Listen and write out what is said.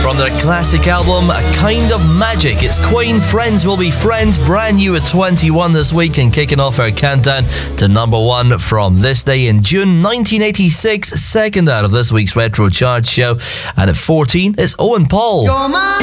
From their classic album, A Kind of Magic, it's Queen, Friends Will Be Friends, brand new at 21 this week and kicking off our countdown to number 1 from this day in June 1986, second out of this week's Retro Chart show. And at 14, it's Owen Paul.